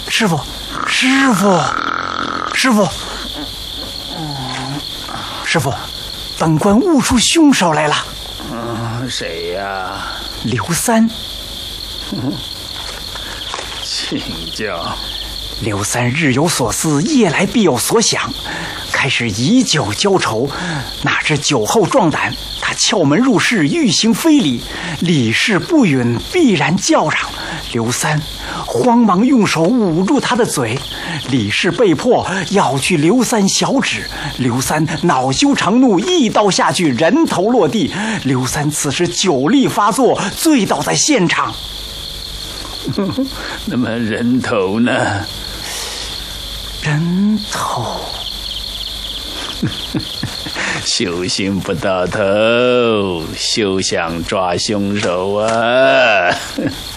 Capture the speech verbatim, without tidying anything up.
师傅，师傅，师傅，师傅，本官悟出凶手来了。 嗯，谁呀？ 刘三。 请教。 刘三日有所思，夜来必有所想，开始以酒浇愁。哪知酒后壮胆，他撬门入室，欲行非礼，李氏不允，必然叫嚷。刘三慌忙用手捂住他的嘴，李氏被迫咬去刘三小指。刘三恼羞成怒，一刀下去，人头落地。刘三此时酒力发作，醉倒在现场。 那么人头呢？ 人头， 修行不到头，休想抓凶手啊！